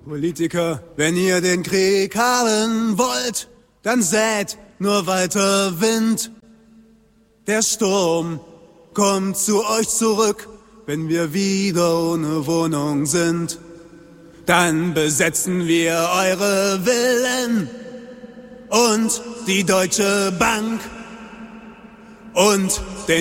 Politiker, wenn ihr den Krieg haben wollt, dann sät nur weiter Wind. Der Sturm kommt zu euch zurück, wenn wir wieder ohne Wohnung sind. Dann besetzen wir eure Villen und die Deutsche Bank und den